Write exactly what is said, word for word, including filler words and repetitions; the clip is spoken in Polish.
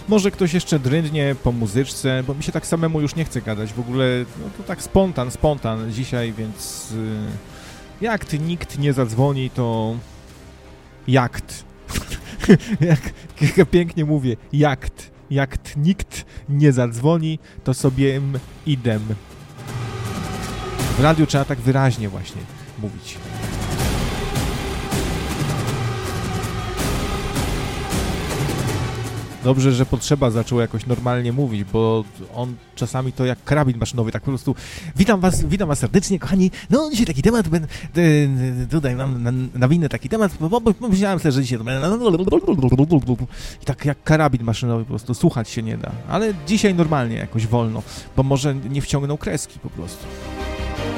Może ktoś jeszcze drędnie po muzyczce, bo mi się tak samemu już nie chce gadać. W ogóle, no to tak spontan, spontan dzisiaj, więc yy, jak ty nikt nie zadzwoni, to jakt. jak, jak ja pięknie mówię, jakt. Jak nikt nie zadzwoni, to sobie idem. W radiu trzeba tak wyraźnie właśnie mówić. Dobrze, że Potrzeba zaczął jakoś normalnie mówić, bo on czasami to jak karabin maszynowy, tak po prostu witam was, witam was serdecznie, kochani. No, dzisiaj taki temat, ben, tutaj mam na, nawinę taki temat, bo myślałem sobie, że dzisiaj to i tak jak karabin maszynowy po prostu słuchać się nie da. Ale dzisiaj normalnie jakoś wolno, bo może nie wciągnął kreski po prostu.